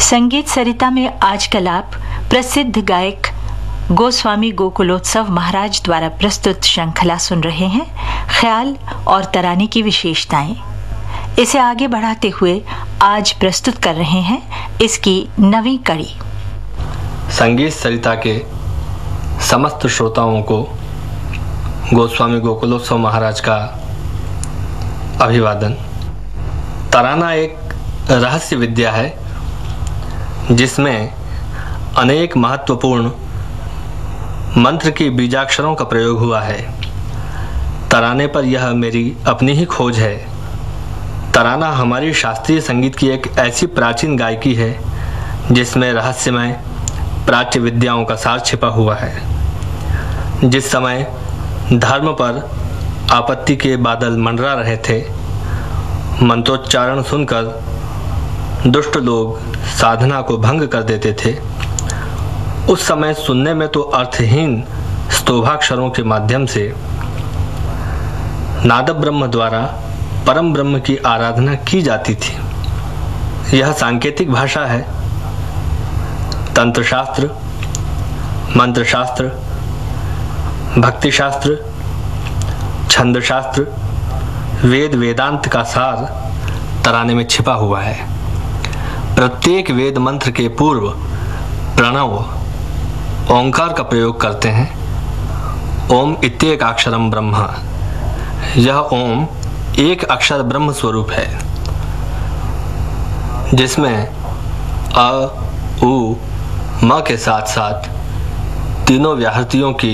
संगीत सरिता में आजकल आप प्रसिद्ध गायक गोस्वामी गोकुलोत्सव महाराज द्वारा प्रस्तुत श्रृंखला सुन रहे हैं, ख्याल और तराने की विशेषताएं। इसे आगे बढ़ाते हुए आज प्रस्तुत कर रहे हैं इसकी नवीं कड़ी। संगीत सरिता के समस्त श्रोताओं को गोस्वामी गोकुलोत्सव महाराज का अभिवादन। तराना एक रहस्य विद्या है जिसमें अनेक महत्वपूर्ण मंत्र की बीजाक्षरों का प्रयोग हुआ है। तराने पर यह मेरी अपनी ही खोज है। तराना हमारी शास्त्रीय संगीत की एक ऐसी प्राचीन गायकी है जिसमें रहस्यमय प्राच्य विद्याओं का सार छिपा हुआ है। जिस समय धर्म पर आपत्ति के बादल मंडरा रहे थे, मंत्रोच्चारण सुनकर दुष्ट लोग साधना को भंग कर देते थे, उस समय सुनने में तो अर्थहीन स्तोभाक्षरों के माध्यम से नाद ब्रह्म द्वारा परम ब्रह्म की आराधना की जाती थी। यह सांकेतिक भाषा है। तंत्रशास्त्र, मंत्रशास्त्र, भक्तिशास्त्र, छंदशास्त्र, वेद वेदांत का सार तराने में छिपा हुआ है। प्रत्येक वेद मंत्र के पूर्व प्रणव ओंकार का प्रयोग करते हैं। ओम इत्येकाक्षरम ब्रह्म। यह ओम एक अक्षर ब्रह्म स्वरूप है जिसमें अ, उ, म के साथ साथ तीनों व्याहृतियों की